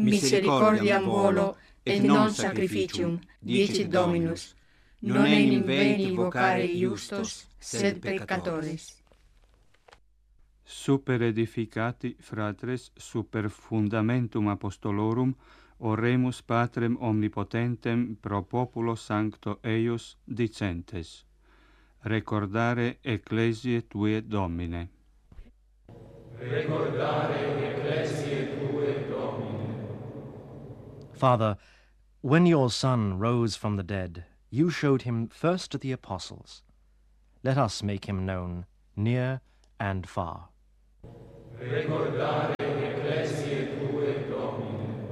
misericordiam volo, et non sacrificium, dicit Dominus. Non enim venit vocare iustos, sed peccatores. Super edificati, fratres, super fundamentum apostolorum, oremus Patrem omnipotentem pro populo sancto eius dicentes. Recordare ecclesiae tue, Domine. Recordare ecclesiae tue, Domine. Father, when your Son rose from the dead, you showed him first to the apostles. Let us make him known, near and far. Recordare ecclesiae tue, Domine.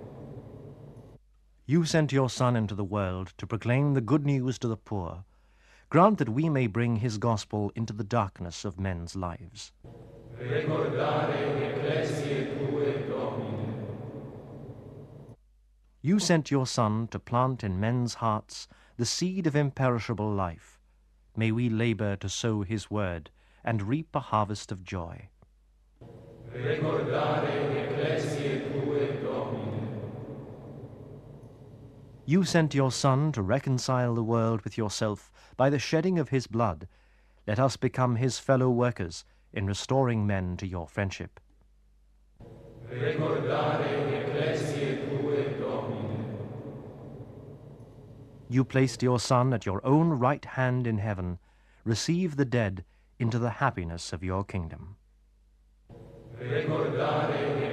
You sent your Son into the world to proclaim the good news to the poor. Grant that we may bring his gospel into the darkness of men's lives. Recordare ecclesiae tue, Domine. You sent your Son to plant in men's hearts the seed of imperishable life. May we labor to sow his word and reap a harvest of joy. Recordare ecclesiae tue, Domine. You sent your Son to reconcile the world with yourself by the shedding of his blood. Let us become his fellow workers in restoring men to your friendship. Recordare ecclesiae tue, Domine. You placed your Son at your own right hand in heaven. Receive the dead into the happiness of your kingdom. Recordare